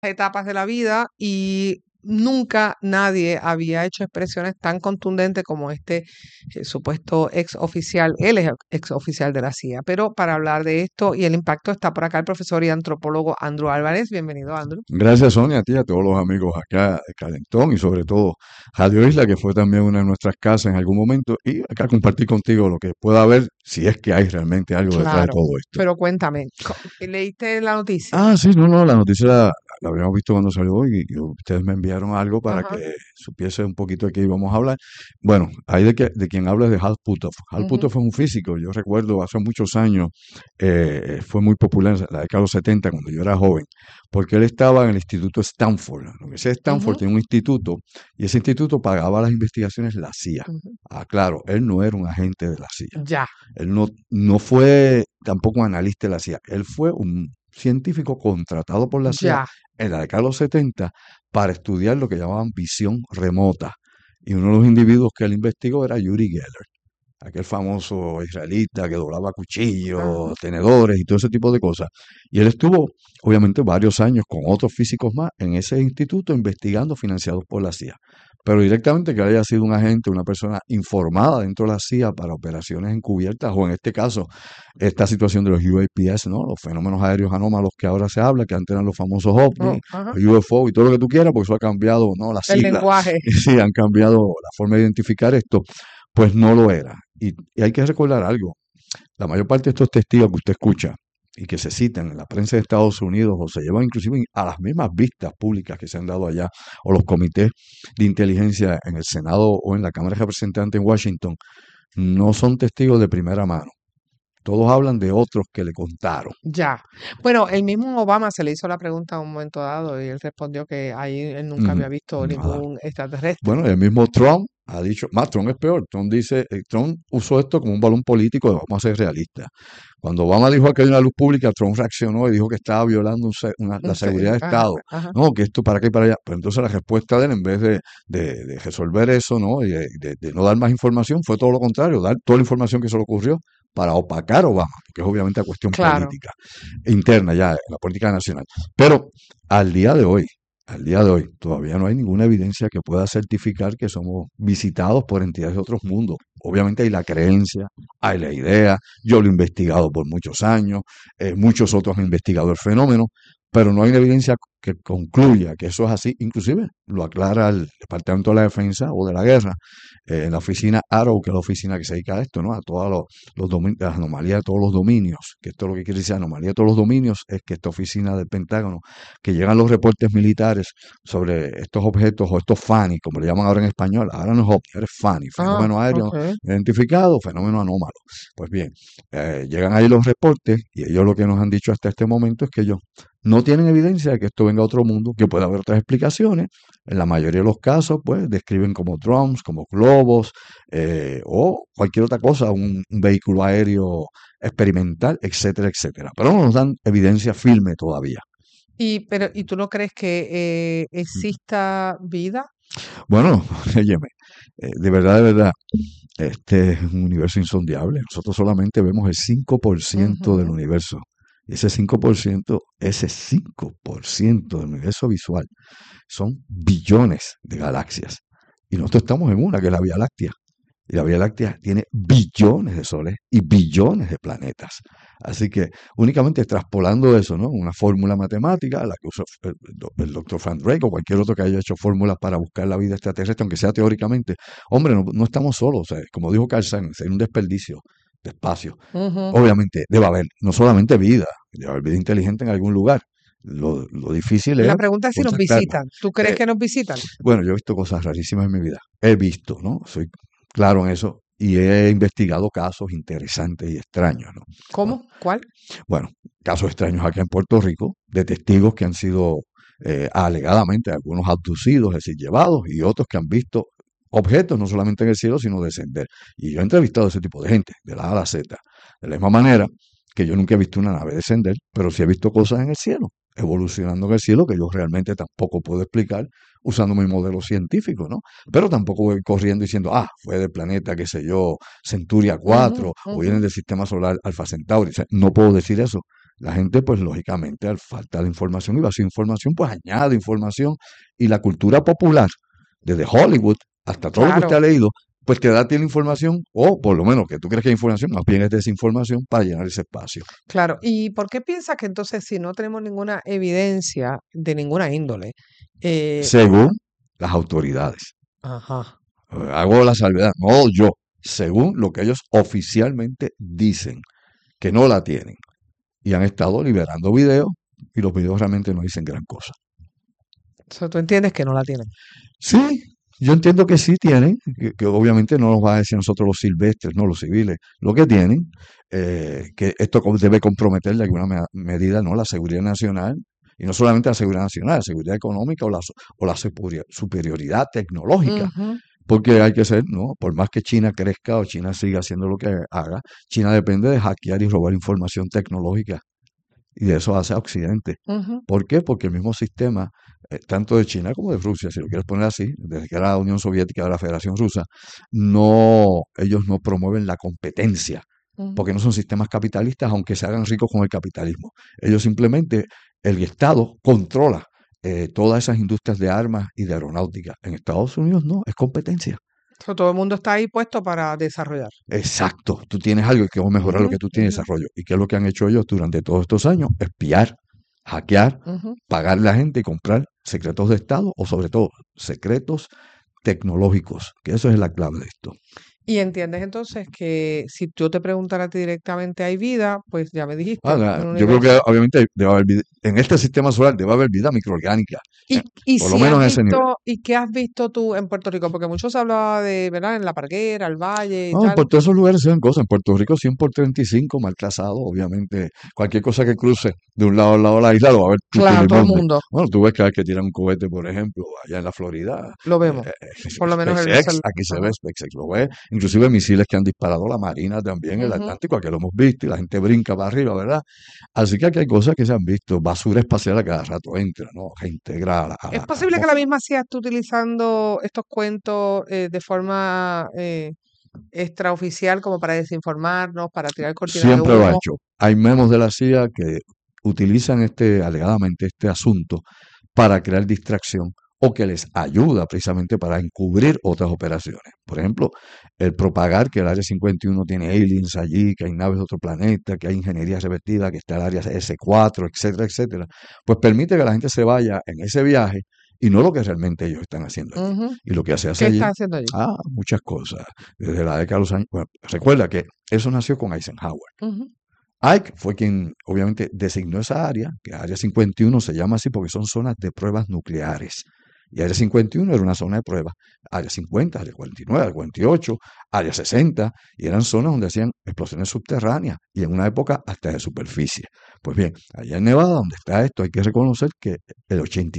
etapas de la vida y nunca nadie había hecho expresiones tan contundentes como este supuesto ex oficial, él es ex oficial de la CIA. Pero para hablar de esto y el impacto está por acá el profesor y antropólogo Andrew Álvarez. Bienvenido, Andrew. Gracias, Sonia, a ti, a todos los amigos acá de Calentón y sobre todo Radio Isla, que fue también una de nuestras casas en algún momento, y acá compartir contigo lo que pueda haber, si es que hay realmente algo detrás de Claro, todo esto. pero cuéntame, ¿leíste la noticia? Ah, sí, no, no, la noticia la habíamos visto cuando salió y ustedes me enviaron algo para Ajá, que supiese un poquito de qué íbamos a hablar. Bueno, ahí de quien habla es de Hal Puthoff. Hal ujú, Puthoff fue un físico, yo recuerdo hace muchos años, fue muy popular en la década de los 70 cuando yo era joven, porque él estaba en el Instituto Stanford. La Universidad de Stanford ujú, tiene un instituto y ese instituto pagaba las investigaciones la CIA. ujú. Ah, claro, él no era un agente de la CIA. Ya, Él no fue tampoco un analista de la CIA. Él fue un científico contratado por la CIA ya. en la década de los 70 para estudiar lo que llamaban visión remota. Y uno de los individuos que él investigó era Yuri Geller, aquel famoso israelita que doblaba Ajá. cuchillos, tenedores y todo ese tipo de cosas. Y él estuvo, obviamente, varios años con otros físicos más en ese instituto investigando, financiados por la CIA. Pero directamente que haya sido un agente, una persona informada dentro de la CIA para operaciones encubiertas, o en este caso, esta situación de los UAPS, ¿no? Los fenómenos aéreos anómalos que ahora se habla, que antes eran los famosos Oh, OVNI, ajá. los UFO y todo lo que tú quieras, porque eso ha cambiado, ¿no? Las El siglas, lenguaje. y sí, han cambiado la forma de identificar esto, pues no lo era. Y hay que recordar algo, la mayor parte de estos testigos que usted escucha y que se citan en la prensa de Estados Unidos o se llevan inclusive a las mismas vistas públicas que se han dado allá o los comités de inteligencia en el Senado o en la Cámara de Representantes en Washington, no son testigos de primera mano. Todos hablan de otros que le contaron. Ya. Bueno, el mismo Obama se le hizo la pregunta en un momento dado y él respondió que ahí él nunca Ujú, había visto nada. ningún extraterrestre. Bueno, el mismo Trump ha dicho, más Trump es peor. Trump dice, Trump usó esto como un balón político de vamos a ser realistas. Cuando Obama dijo que hay una luz pública, Trump reaccionó y dijo que estaba violando la seguridad de Ajá, Estado. ajá. No, que esto para acá y para allá. Pero entonces la respuesta de él, en vez de resolver eso, ¿no? Y de no dar más información, fue todo lo contrario, dar toda la información que se le ocurrió para opacar a Obama, porque es obviamente una cuestión Claro. política, interna ya, en la política nacional. Pero al día de hoy, al día de hoy, todavía no hay ninguna evidencia que pueda certificar que somos visitados por entidades de otros mundos. Obviamente hay la creencia, hay la idea, yo lo he investigado por muchos años, muchos otros han investigado el fenómeno, pero no hay una evidencia que concluya que eso es así. Inclusive lo aclara el Departamento de la Defensa o de la Guerra, en la oficina Arrow, que es la oficina que se dedica a esto, ¿no? A todas las anomalías de todos los dominios, que esto es lo que quiere decir anomalía de todos los dominios, es que esta oficina del Pentágono, que llegan los reportes militares sobre estos objetos o estos FANI, como le llaman ahora en español, ahora no es OVNI, ahora es FANI, Ah, fenómeno aéreo ok. identificado, fenómeno anómalo. Pues bien, llegan ahí los reportes y ellos lo que nos han dicho hasta este momento es que ellos no tienen evidencia de que esto venga a otro mundo, que pueda haber otras explicaciones. En la mayoría de los casos, pues, describen como drones, como globos, o cualquier otra cosa, un vehículo aéreo experimental, etcétera, etcétera. Pero no nos dan evidencia firme todavía. ¿Y tú no crees que exista vida? Bueno, óyeme, de verdad, este es un universo insondable. Nosotros solamente vemos el 5% del Ujú. universo. Y ese 5% del universo visual son billones de galaxias. Y nosotros estamos en una, que es la Vía Láctea. Y la Vía Láctea tiene billones de soles y billones de planetas. Así que únicamente traspolando eso, ¿no? Una fórmula matemática, la que usó el doctor Frank Drake o cualquier otro que haya hecho fórmulas para buscar la vida extraterrestre, aunque sea teóricamente. Hombre, no estamos solos. O sea, como dijo Carl Sagan, hay un desperdicio de espacio. Ujú. Obviamente debe haber no solamente vida, debe haber vida inteligente en algún lugar. Lo difícil es La pregunta es si nos contactarla. visitan. ¿Tú crees Eh, que nos visitan? bueno, yo he visto cosas rarísimas en mi vida. He visto, ¿no? Soy claro en eso. Y he investigado casos interesantes y extraños, ¿no? Bueno, ¿Cómo? ¿Cuál? bueno, casos extraños acá en Puerto Rico, de testigos que han sido alegadamente algunos abducidos, es decir, llevados, y otros que han visto objetos, no solamente en el cielo, sino descender. Y yo he entrevistado a ese tipo de gente, de la A a la Z. De la misma manera que yo nunca he visto una nave descender, pero sí he visto cosas en el cielo, evolucionando en el cielo, que yo realmente tampoco puedo explicar usando mi modelo científico, ¿no? Pero tampoco voy corriendo diciendo, fue del planeta, qué sé yo, Centuria Ujú, 4 o ujú. vienen del sistema solar Alfa Centauri. O sea, no puedo decir eso. La gente, pues lógicamente, al falta de información y vacío de información, pues añade información. Y la cultura popular, desde Hollywood hasta todo lo que usted Claro, ha leído, pues te da tiene información, o por lo menos que tú crees que hay información, más bien es desinformación para llenar ese espacio. claro. ¿Y por qué piensas que entonces si no tenemos ninguna evidencia de ninguna índole, eh, Según las autoridades. ajá, Hago la salvedad, no yo, según lo que ellos oficialmente dicen, que no la tienen. Y han estado liberando videos y los videos realmente no dicen gran cosa. o sea, tú entiendes que no la tienen? Sí, yo entiendo que sí tienen, que obviamente no nos va a decir nosotros los silvestres, no los civiles, lo que tienen, que esto debe comprometer de alguna medida no la seguridad nacional, y no solamente la seguridad nacional, la seguridad económica o la superioridad tecnológica. Ujú. Porque hay que ser, ¿no? Por más que China crezca o China siga haciendo lo que haga, China depende de hackear y robar información tecnológica. Y de eso hace a Occidente. Ujú, ¿Por qué? Porque el mismo sistema, tanto de China como de Rusia, si lo quieres poner así, desde que era la Unión Soviética de la Federación Rusa, no, ellos no promueven la competencia, ujú. porque no son sistemas capitalistas, aunque se hagan ricos con el capitalismo. Ellos simplemente, el Estado controla todas esas industrias de armas y de aeronáutica. En Estados Unidos no, es competencia. O sea, todo el mundo está ahí puesto para desarrollar. Exacto, tú tienes algo y que vamos a mejorar lo Ujú, que tú tienes ujú, desarrollo. ¿Y qué es lo que han hecho ellos durante todos estos años? Espiar, hackear, ujú. pagarle a la gente y comprar secretos de Estado o sobre todo secretos tecnológicos, que eso es la clave de esto. Y entiendes entonces que si yo te preguntara a ti directamente, ¿hay vida? Pues ya me dijiste, Ahora, un yo creo que universo. obviamente debe haber en este sistema solar debe haber vida microorgánica, Y por lo si has menos en ese nivel. visto, ¿y qué has visto tú en Puerto Rico? Porque mucho se hablaba de, ¿verdad? En La Parguera, el Valle y No, tal. por todos esos lugares se ven cosas. En Puerto Rico 100 por 35, mal clasado, obviamente. Cualquier cosa que cruce de un lado al lado de la isla lo va a ver Claro, todo el tutilimonde. mundo Bueno, tú ves cada vez que tiran un cohete, por ejemplo, allá en la Florida, lo eh, vemos. Por lo menos el SpaceX, aquí se ve ajá. SpaceX, lo ve. Inclusive misiles que han disparado la Marina también en el Ujú. Atlántico, aquí lo hemos visto y la gente brinca para arriba, ¿verdad? Así que aquí hay cosas que se han visto. Basura espacial a cada rato entra, ¿no? Se integra a ¿Es la posible que la atmósfera. misma CIA esté utilizando estos cuentos de forma extraoficial como para desinformarnos, para tirar cortinas de Siempre lo ha humo? hecho. Hay memos de la CIA que utilizan alegadamente este asunto para crear distracción o que les ayuda precisamente para encubrir otras operaciones. Por ejemplo, el propagar que el Área 51 tiene aliens allí, que hay naves de otro planeta, que hay ingeniería revertida, que está el Área S4, etcétera, etcétera, pues permite que la gente se vaya en ese viaje y no lo que realmente ellos están haciendo allí. Ujú. Y lo que se hace ¿Qué allí, estás haciendo allí? muchas cosas. Desde la década de los años, bueno, recuerda que eso nació con Eisenhower. Ujú. Ike fue quien obviamente designó esa área, que Área 51 se llama así porque son zonas de pruebas nucleares. Y Área 51 era una zona de pruebas. Área 50, Área 49, Área 48, Área 60, y eran zonas donde hacían explosiones subterráneas y en una época hasta de superficie. Pues bien, allá en Nevada, donde está esto, hay que reconocer que el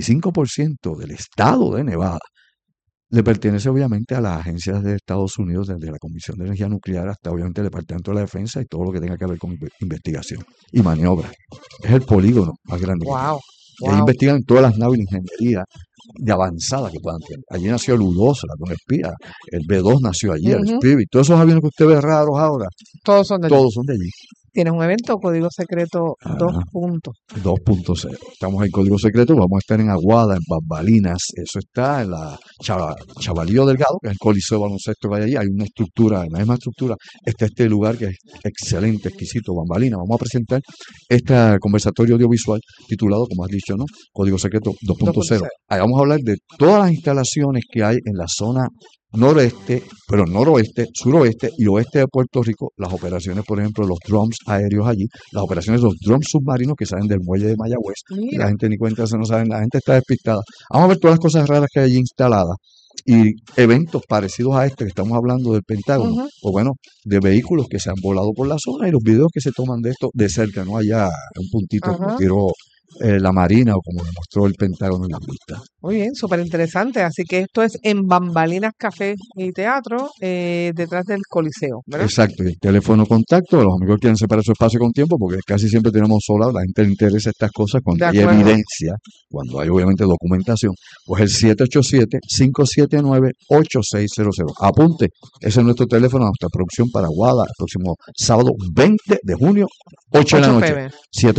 85% del estado de Nevada le pertenece obviamente a las agencias de Estados Unidos, desde la Comisión de Energía Nuclear hasta obviamente el Departamento de la Defensa y todo lo que tenga que ver con investigación y maniobra. Es el polígono más grande que tiene. Wow, Y ahí wow. investigan todas las naves de ingeniería de avanzada que puedan tener. Allí nació el U-2, el avión espía, el B-2 nació allí, el Ujú. Spirit, todos esos aviones que usted ve raros ahora, Todos son de allí. todos son de allí. Tienes un evento, código secreto dos Ah, puntos. 2.0. Estamos en código secreto, vamos a estar en Aguada, en Bambalinas, eso está en la Chavalío Delgado, que es el coliseo de baloncesto que hay allí, hay una estructura, en la misma estructura está este lugar que es excelente, exquisito, Bambalinas. Vamos a presentar este conversatorio audiovisual titulado, como has dicho, ¿no? Código secreto 2.0. 2.0. Ahí vamos a hablar de todas las instalaciones que hay en la zona noreste, pero noroeste, suroeste y oeste de Puerto Rico, las operaciones, por ejemplo, los drones aéreos allí, las operaciones de los drones submarinos que salen del muelle de Mayagüez, y la Mira. gente ni cuenta se no saben, la gente está despistada. Vamos a ver todas las cosas raras que hay allí instaladas y eventos parecidos a este que estamos hablando del Pentágono, Ujú. o bueno, de vehículos que se han volado por la zona y los videos que se toman de esto de cerca, no allá un puntito como Ajá. tiro la Marina o como demostró el Pentágono en las vistas. Muy bien, súper interesante. Así que esto es en Bambalinas Café y Teatro, detrás del Coliseo, ¿verdad? Exacto, y el teléfono contacto, los amigos quieren separar su espacio con tiempo porque casi siempre tenemos sola, la gente le interesa estas cosas cuando De hay acuerdo. evidencia, cuando hay obviamente documentación, pues el 787-579-8600. Apunte, ese es nuestro teléfono, nuestra producción para Guada, el próximo sábado 20 de junio, 8 de la 8 noche. p.m.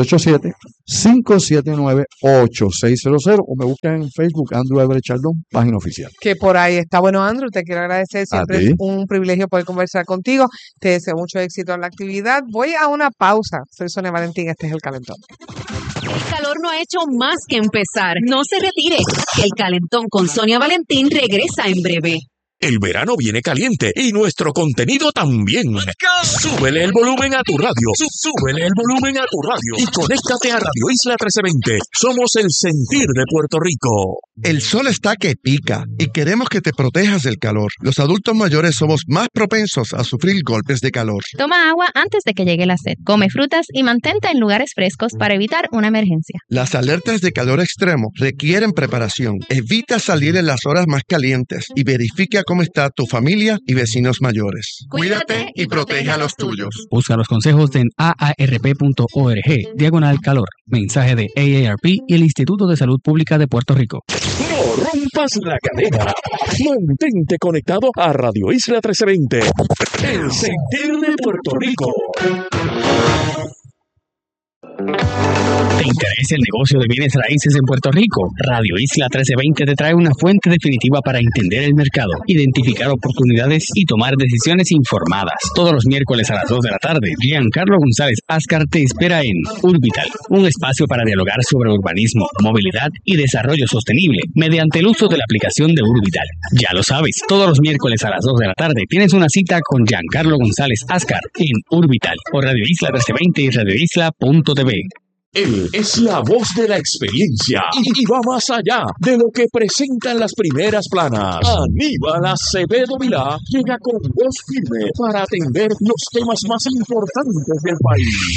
787-579-8600 o me buscan en Facebook Andrew Everett Chardón, página oficial. Que por ahí está. Bueno, Andrew, te quiero agradecer. Siempre es ti. un privilegio poder conversar contigo. Te deseo mucho éxito en la actividad. Voy a una pausa. Soy Sonia Valentín. Este es El Calentón. El calor no ha hecho más que empezar. No se retire, que el calentón con Sonia Valentín regresa en breve. El verano viene caliente y nuestro contenido también. Súbele el volumen a tu radio. Súbele el volumen a tu radio. Y conéctate a Radio Isla 1320. Somos el sentir de Puerto Rico. El sol está que pica y queremos que te protejas del calor. Los adultos mayores somos más propensos a sufrir golpes de calor. Toma agua antes de que llegue la sed. Come frutas y mantente en lugares frescos para evitar una emergencia. Las alertas de calor extremo requieren preparación. Evita salir en las horas más calientes y verifica cómo está tu familia y vecinos mayores. Cuídate y protege a los tuyos. Busca los consejos en aarp.org/calor. Mensaje de AARP y el Instituto de Salud Pública de Puerto Rico. No rompas la cadena. Mantente conectado a Radio Isla 1320. El sentir de Puerto Rico. ¿Te interesa el negocio de bienes raíces en Puerto Rico? Radio Isla 1320 te trae una fuente definitiva para entender el mercado, identificar oportunidades y tomar decisiones informadas. Todos los miércoles a las 2 de la tarde, Giancarlo González Ascar te espera en Urbital, un espacio para dialogar sobre urbanismo, movilidad y desarrollo sostenible mediante el uso de la aplicación de Urbital. Ya lo sabes, todos los miércoles a las 2 de la tarde tienes una cita con Giancarlo González Ascar en Urbital por Radio Isla 1320 y radioisla.tv. Él es la voz de la experiencia y va más allá de lo que presentan las primeras planas. Aníbal Acevedo Vilá llega con voz firme para atender los temas más importantes del país.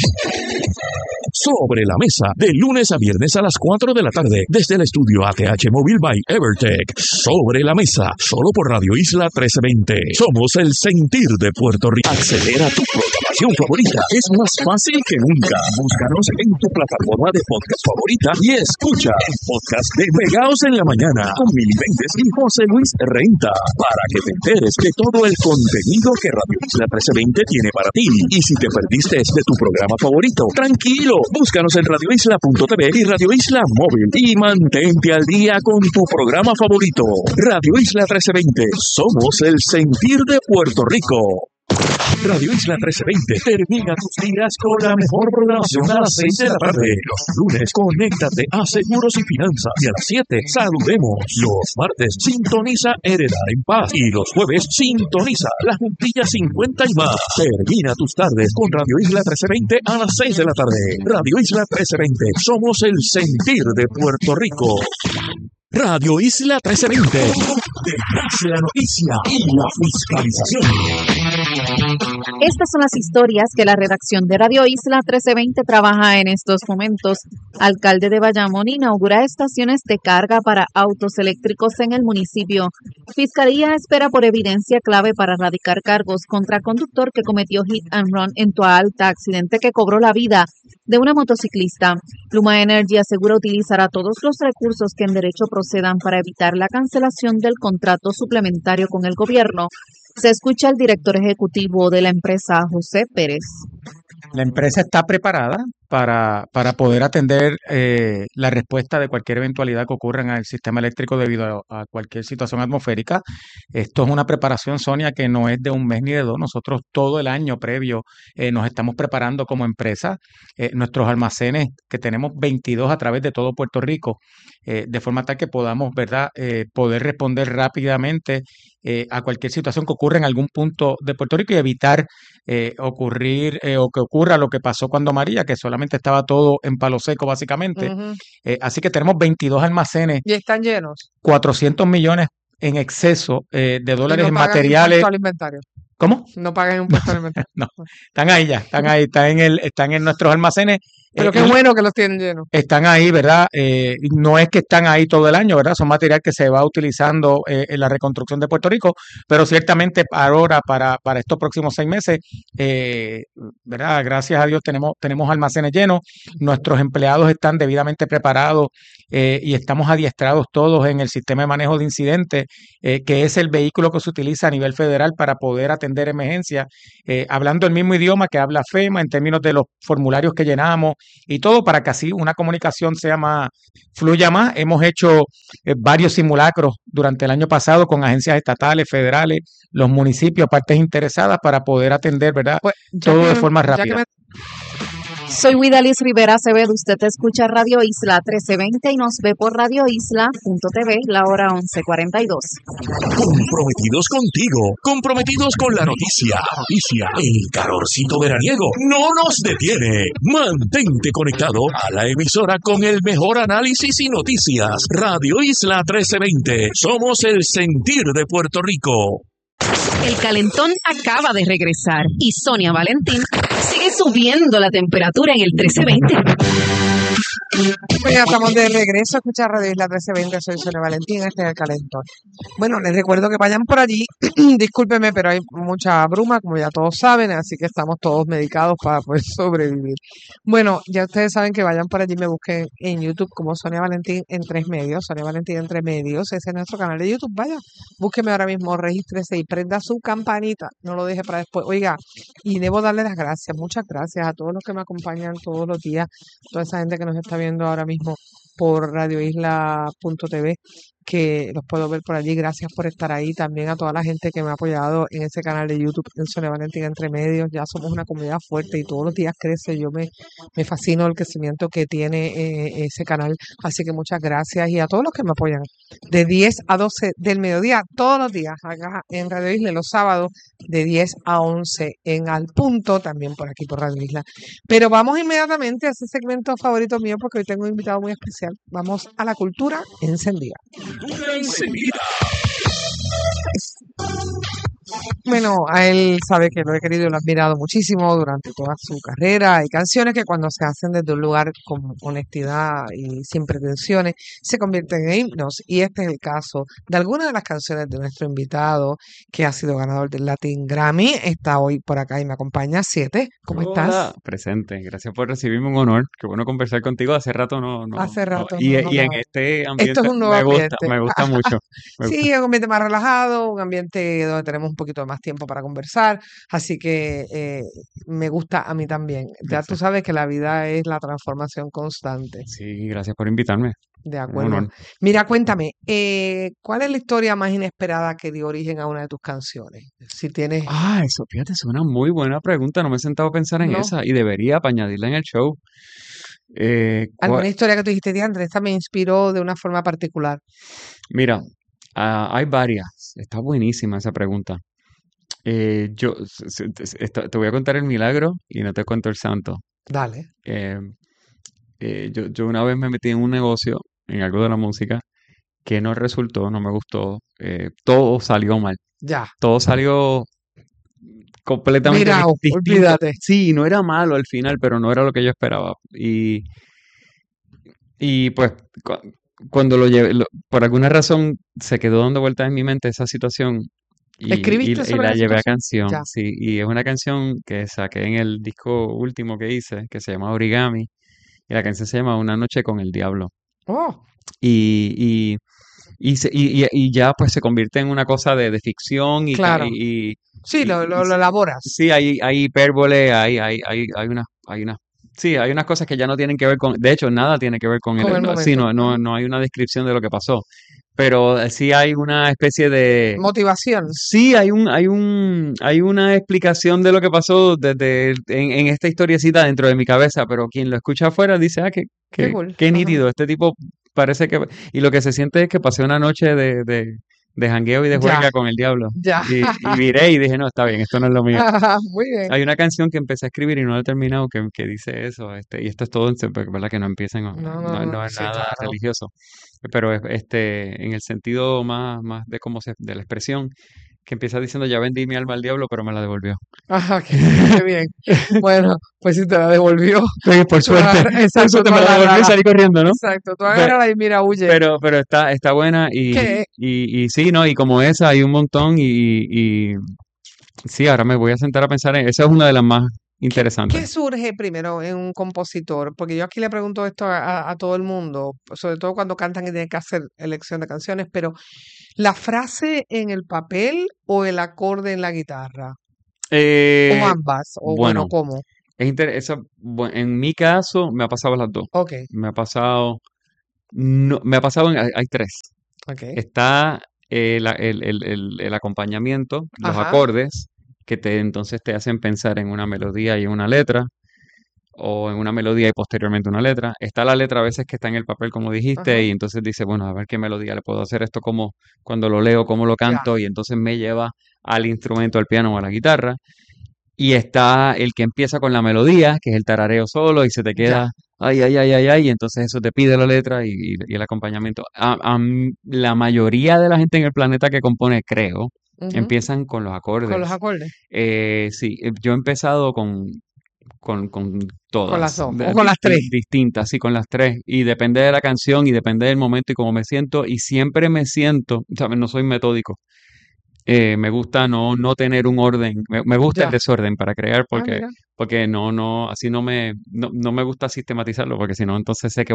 Sobre la mesa, de lunes a viernes a las 4 de la tarde, desde el estudio ATH Móvil by Evertech. Sobre la mesa, solo por Radio Isla 1320. Somos el sentir de Puerto Rico. Acelera tu programación favorita. Es más fácil que nunca. Búscanos en tu plataforma de podcast favorita y escucha el podcast de Pegaos en la Mañana con Mili Méndez y José Luis Renta para que te enteres de todo el contenido que Radio Isla 1320 tiene para ti. Y si te perdiste de tu programa favorito, tranquilo, búscanos en radioisla.tv y Radio Isla Móvil y mantente al día con tu programa favorito. Radio Isla 1320, somos el sentir de Puerto Rico. Radio Isla 1320 termina tus días con la mejor programación a las 6 de la tarde. Los lunes, conéctate a Seguros y Finanzas. Y a las 7, saludemos. Los martes, sintoniza Heredar en Paz. Y los jueves, sintoniza La Juntilla 50 y más. Termina tus tardes con Radio Isla 1320 a las 6 de la tarde. Radio Isla 1320, somos el sentir de Puerto Rico. Radio Isla 1320, detrás de la noticia y la fiscalización. Estas son las historias que la redacción de Radio Isla 1320 trabaja en estos momentos. Alcalde de Bayamón inaugura estaciones de carga para autos eléctricos en el municipio. Fiscalía espera por evidencia clave para radicar cargos contra conductor que cometió hit and run en Toa Alta, accidente que cobró la vida de una motociclista. Luma Energy asegura utilizará todos los recursos que en derecho procedan para evitar la cancelación del contrato suplementario con el gobierno. Se escucha al director ejecutivo de la empresa, José Pérez. La empresa está preparada para poder atender la respuesta de cualquier eventualidad que ocurra en el sistema eléctrico debido a cualquier situación atmosférica. Esto es una preparación, Sonia, que no es de un mes ni de dos. Nosotros todo el año previo nos estamos preparando como empresa. Nuestros almacenes, que tenemos 22 a través de todo Puerto Rico, de forma tal que podamos, ¿verdad?, poder responder rápidamente a cualquier situación que ocurra en algún punto de Puerto Rico y evitar ocurrir o que ocurra lo que pasó cuando María, que solamente estaba todo en palo seco básicamente. Ujú. Así que tenemos 22 almacenes, Y están llenos. 400 millones en exceso de Y dólares no en pagan materiales. impuesto al inventario. ¿Cómo? No pagan impuesto al inventario. No, están ahí ya, están en nuestros almacenes Pero qué y bueno que los tienen llenos. están ahí, ¿verdad? No es que están ahí todo el año, ¿verdad? Son material que se va utilizando en la reconstrucción de Puerto Rico, pero ciertamente ahora, para estos próximos 6 meses, ¿verdad? Gracias a Dios tenemos almacenes llenos, nuestros empleados están debidamente preparados y estamos adiestrados todos en el sistema de manejo de incidentes, que es el vehículo que se utiliza a nivel federal para poder atender emergencias, hablando el mismo idioma que habla FEMA en términos de los formularios que llenamos y todo para que así una comunicación fluya más. Hemos hecho varios simulacros durante el año pasado con agencias estatales, federales, los municipios, partes interesadas para poder atender, ¿verdad? Pues, Todo de forma rápida. Soy Widalis Rivera Acevedo. Usted escucha Radio Isla 1320 y nos ve por radioisla.tv, la hora 11:42. Comprometidos contigo, comprometidos con la noticia. El calorcito veraniego no nos detiene. Mantente conectado a la emisora con el mejor análisis y noticias. Radio Isla 1320. Somos el sentir de Puerto Rico. El calentón acaba de regresar y Sonia Valentín sigue subiendo la temperatura en el 1320. Pues ya estamos de regreso a escuchar Radio Isla 1320. Soy Sonia Valentín, este es el calentón. Bueno, les recuerdo que vayan por allí. Discúlpeme, pero hay mucha bruma, como ya todos saben, así que estamos todos medicados para poder sobrevivir. Bueno, ya ustedes saben que vayan por allí, me busquen en YouTube como Sonia Valentín en 3 medios. Sonia Valentín en 3 medios, ese es nuestro canal de YouTube. Vaya, búsqueme ahora mismo, regístrese y prenda su campanita. No lo deje para después. Oiga, y debo darle las gracias, muchas gracias a todos los que me acompañan todos los días, toda esa gente que nos está viendo ahora mismo por radioisla.tv, que los puedo ver por allí. Gracias por estar ahí. También a toda la gente que me ha apoyado en ese canal de YouTube, en Sonia Valentín Entre Medios. Ya somos una comunidad fuerte y todos los días crece. Yo me fascino el crecimiento que tiene ese canal. Así que muchas gracias. Y a todos los que me apoyan de 10 a 12 del mediodía, todos los días, acá en Radio Isla, los sábados de 10 a 11 en Al Punto, también por aquí por Radio Isla. Pero vamos inmediatamente a ese segmento favorito mío porque hoy tengo un invitado muy especial. Vamos a la cultura encendida. Bueno, a él sabe que lo he querido y lo he admirado muchísimo durante toda su carrera. Hay canciones que cuando se hacen desde un lugar con honestidad y sin pretensiones se convierten en himnos. Y este es el caso de algunas de las canciones de nuestro invitado que ha sido ganador del Latin Grammy. Está hoy por acá y me acompaña. 7, ¿cómo estás? Presente, gracias por recibirme, un honor. Qué bueno conversar contigo. Hace rato Hace rato. Y en este ambiente esto es un nuevo ambiente. Me gusta mucho. Sí, es un ambiente más relajado, un ambiente donde tenemos un poquito de más tiempo para conversar, así que me gusta a mí también. Ya tú sabes que la vida es la transformación constante. Sí, gracias por invitarme. De acuerdo. Mira, cuéntame, ¿cuál es la historia más inesperada que dio origen a una de tus canciones? Si tienes... Eso, fíjate, es una muy buena pregunta. No me he sentado a pensar en esa y debería para añadirla en el show. ¿Alguna historia que tú dijiste, Diandre, esta me inspiró de una forma particular? Mira, hay varias. Está buenísima esa pregunta. Te voy a contar el milagro y no te cuento el santo. Dale. Yo una vez me metí en un negocio, en algo de la música, que no resultó, no me gustó. Todo salió mal. Ya. Todo salió completamente distinto. Olvídate. Sí, no era malo al final, pero no era lo que yo esperaba. Y pues cuando lo llevé, por alguna razón se quedó dando vueltas en mi mente esa situación. ¿Escribiste sobre la la llevé a situación? canción, Ya. sí, y es una canción que saqué en el disco último que hice, que se llama Origami, y la canción se llama Una noche con el diablo. Oh. Y ya pues se convierte en una cosa de ficción Claro. Sí, lo elaboras. Sí, hay hipérbole, hay unas cosas que ya no tienen que ver con, de hecho, nada tiene que ver con el momento. Sí, no hay una descripción de lo que pasó. Pero sí hay una especie de motivación. Sí, hay una explicación de lo que pasó en esta historiecita dentro de mi cabeza, pero quien lo escucha afuera dice, Qué cool. qué nítido, este tipo parece que... Y lo que se siente es que pasé una noche de jangueo y de juerga con el diablo. Ya. Y viré y dije, no, está bien, esto no es lo mío. Muy bien. Hay una canción que empecé a escribir y no la he terminado que dice eso, y esto es todo, ¿verdad? Que no empiecen, no es nada religioso, pero en el sentido más de de la expresión, que empieza diciendo, ya vendí mi alma al diablo, pero me la devolvió. Ajá, qué bien. Bueno, pues si te la devolvió, Por tú agarra- por exacto, suerte tú me la devolvió y agárrala. salí corriendo, ¿no? Exacto, tú Pe- agárrala y mira, huye. Pero está buena ¿Qué, y sí, ¿no? Y como esa hay un montón y sí, ahora me voy a sentar a pensar esa es una de las más qué interesantes. surge primero en un compositor? Porque yo aquí le pregunto esto a todo el mundo, sobre todo cuando cantan y tienen que hacer elección de canciones, pero ¿la frase en el papel o el acorde en la guitarra? ¿O Eh, ambas? ¿O bueno, bueno, cómo? en mi caso me ha pasado las dos. Ok, Me ha pasado, no, me ha pasado hay tres. ok. Está el acompañamiento, los Ajá, acordes, que entonces te hacen pensar en una melodía y una letra, o en una melodía y posteriormente una letra. Está la letra a veces que está en el papel, como dijiste, ajá, y entonces dice, bueno, a ver qué melodía le puedo hacer esto, como cuando lo leo, cómo lo ya, canto, y entonces me lleva al instrumento, al piano o a la guitarra. Y está el que empieza con la melodía, que es el tarareo solo, y se te ya. queda, ay, ay, ay, ay, ay, y entonces eso te pide la letra y el acompañamiento. La mayoría de la gente en el planeta que compone, creo, Ujú, empiezan con los con los acordes. acordes, Sí, yo he empezado con con las todas, dos, o con las tres. distintas, sí, con las tres, y depende de la canción y depende del momento y cómo me siento, y siempre me siento, ¿sabes? No soy metódico. Me gusta no tener un orden, me gusta el Ya. desorden para crear Ah, mira. porque así no me gusta sistematizarlo, porque si no, entonces sé que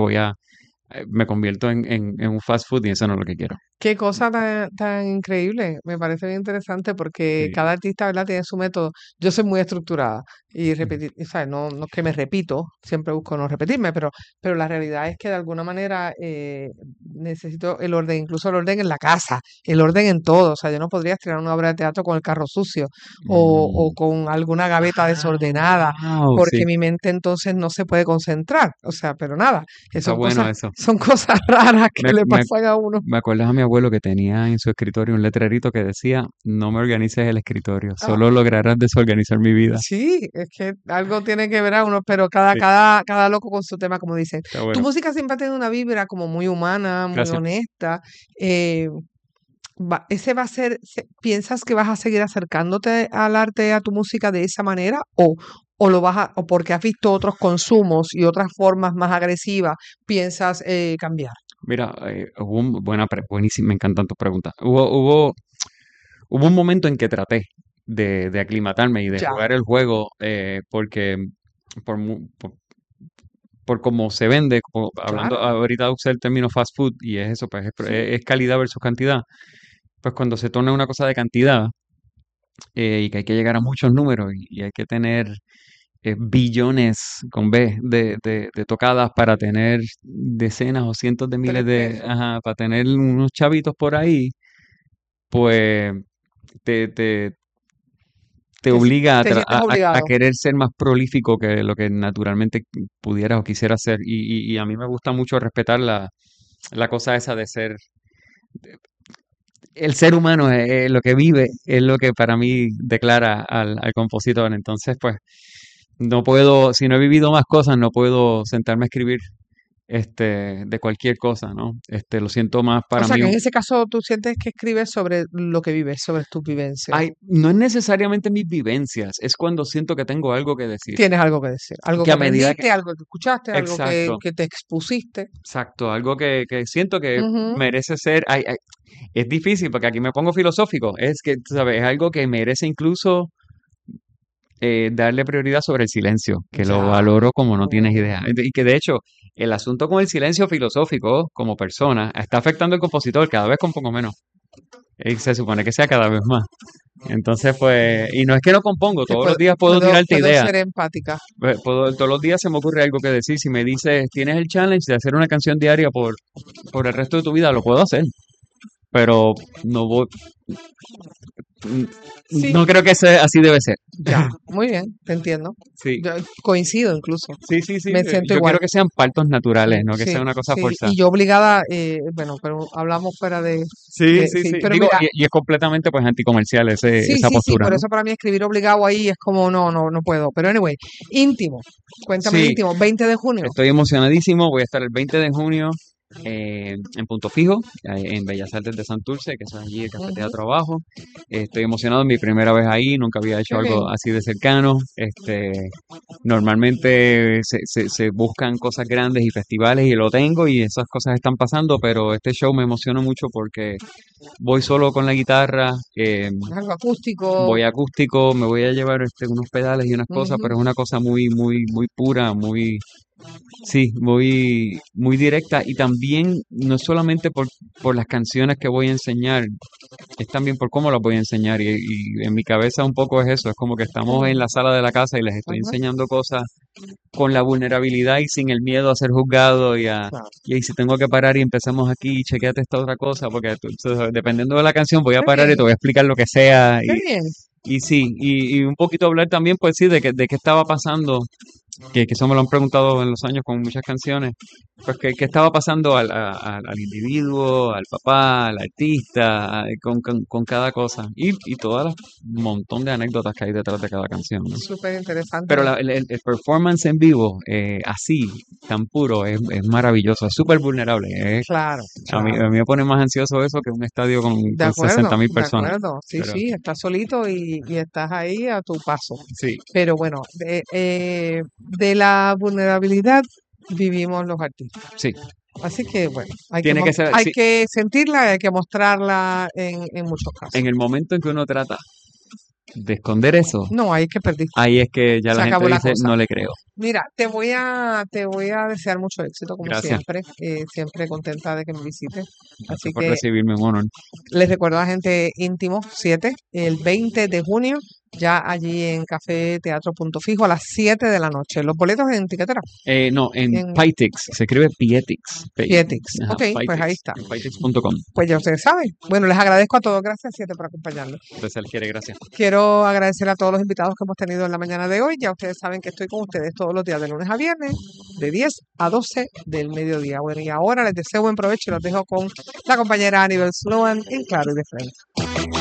me convierto en un fast food y eso no es lo que quiero. Qué cosa tan increíble. Me parece bien interesante porque Sí. cada artista, ¿verdad?, tiene su método. Yo soy muy estructurada y Ujú. repetir, ¿sabes? No es que me repito, siempre busco no repetirme, pero la realidad es que de alguna manera necesito el orden, incluso el orden en la casa, el orden en todo. O sea, yo no podría estrenar una obra de teatro con el carro sucio o Mm. con alguna gaveta desordenada Wow, porque sí, mi mente entonces no se puede concentrar. O sea, pero nada, está bueno eso. son cosas raras que Me, le me, pasan a uno. me acuerdas a mi abuelo que tenía en su escritorio un letrerito que decía, no me organices el escritorio, solo lograrás desorganizar mi vida. Sí, es que algo tiene que ver a uno, pero Sí, cada loco con su tema, como dicen. está Tu bueno. música siempre ha tenido una vibra como muy humana, muy Gracias. honesta. eh, ¿Ese va a ser, piensas que vas a seguir acercándote al arte, a tu música de esa manera? ¿O lo o porque has visto otros consumos y otras formas más agresivas, piensas cambiar? Mira, buenísimo, me encantan tus preguntas. Hubo un momento en que traté de aclimatarme y de Ya, jugar el juego porque por, mu- por, por cómo se vende, hablando claro. ahorita usé el término fast food y es eso, pues Sí. es calidad versus cantidad. Pues cuando se torna una cosa de cantidad y que hay que llegar a muchos números y hay que tener billones con B de tocadas para tener decenas o cientos de miles 3 pesos. ajá, para tener unos chavitos por ahí, pues te, te, te Te, obliga te sientes a obligado. querer ser más prolífico que lo que naturalmente pudieras o quisieras ser. Y a mí me gusta mucho respetar la cosa esa de ser. El ser humano es lo que vive, es lo que para mí declara al compositor. Entonces, pues, no puedo, si no he vivido más cosas, no puedo sentarme a escribir de cualquier cosa, ¿no? Lo siento más O para sea, mí. que en ese caso tú sientes que escribes sobre lo que vives, sobre tus vivencias. No es necesariamente mis vivencias, es cuando siento que tengo algo que decir. Tienes algo que decir, algo Que que a medida que, aprendiste, algo que escuchaste, algo exacto, que te expusiste. exacto, algo que siento que Ujú, merece ser, es difícil porque aquí me pongo filosófico, es que, tú sabes, es algo que merece incluso darle prioridad sobre el silencio, que lo ya. valoro como no tienes Oh. idea. Y que de hecho, el asunto con el silencio filosófico como persona está afectando al compositor cada vez compongo menos. Y se supone que sea cada vez más. Entonces, pues, y no es que no compongo, Que todos los días puedo tirarte puedo ideas. ser empática. Todos los días se me ocurre algo que decir. Si me dices, tienes el challenge de hacer una canción diaria por el resto de tu vida, lo puedo hacer. Pero no voy, Sí, no creo que así debe ser. ya, muy bien, te entiendo. Sí, Yo coincido incluso. sí, sí, sí. Me siento Yo igual. quiero que sean partos naturales, no que sea Sí, una cosa sí. forzada. Y yo obligada, bueno, pero hablamos fuera Sí, sí, sí, sí. pero Digo, mira, y es completamente pues anticomercial sí, esa sí, sí, postura, por ¿no? eso para mí escribir obligado ahí es como no puedo. Pero anyway, íntimo, cuéntame de Sí, íntimo, 20 de junio. estoy emocionadísimo. Voy a estar el 20 de junio en Punto Fijo, en Bellas Artes de Santurce, que es allí el Café Teatro abajo. Estoy emocionado, mi primera vez ahí, nunca había hecho Qué bien. algo así de cercano. Normalmente se buscan cosas grandes y festivales y lo tengo y esas cosas están pasando, pero este show me emociona mucho porque voy solo con la guitarra, Algo acústico. voy acústico, me voy a llevar unos pedales y unas cosas, pero es Ujú. una cosa muy, muy, muy pura, muy, sí, muy, muy directa y también no es solamente por las canciones que voy a enseñar, es también por cómo las voy a enseñar y en mi cabeza un poco es eso, es como que estamos en la sala de la casa y les estoy Ajá. enseñando cosas con la vulnerabilidad y sin el miedo a ser juzgado Claro. y si tengo que parar y empezamos aquí, chequeate esta otra cosa, porque dependiendo de la canción voy a Qué parar y bien. te voy a explicar lo que sea Qué bien. y sí, y un poquito hablar también, pues sí, de qué estaba pasando, que eso me lo han preguntado en los años con muchas canciones, pues qué estaba pasando al individuo, al papá, al artista, con cada cosa, y todas las montón de anécdotas que hay detrás de cada canción, ¿no? Súper interesante. Pero el performance en vivo, así, tan puro, es maravilloso, es súper vulnerable. Claro, A mí claro. me pone más ansioso eso que un estadio con De acuerdo, 60.000 de personas. acuerdo. Sí, Pero sí, estás solito y estás ahí a tu paso. sí, Pero bueno, de la vulnerabilidad vivimos los artistas. sí. Así que bueno, Tiene que ser, hay sí, que sentirla y hay que mostrarla en muchos casos. en el momento en que uno trata de esconder eso, No, ahí es que perdiste. ahí es que ya Se la gente acabó la dice, cosa. no le creo. Mira, te voy a desear mucho éxito como Gracias. siempre. Siempre contenta de que me visites. Gracias Así por que recibirme, un honor. les recuerdo a Gente Íntimo 7, el 20 de junio, ya allí en Café Teatro Punto Fijo a las 7 de la noche. Los boletos en tiquetera. No, en En Pytix, se escribe Pietix. Pietix. Ajá, Ok, pues ahí Pytix, está. en Pytix.com. Pues ya ustedes saben. Bueno, les agradezco a todos. Gracias, 7, por acompañarnos. Entonces, él quiere, gracias. Quiero agradecer a todos los invitados que hemos tenido en la mañana de hoy. Ya ustedes saben que estoy con ustedes todos los días de lunes a viernes, de 10 a 12 del mediodía. Bueno, y ahora les deseo buen provecho y los dejo con la compañera Anibel Sloan en Claro y de Frente.